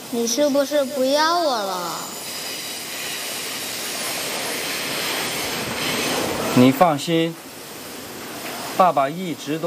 你是不是不要我了？ 你放心，爸爸一直都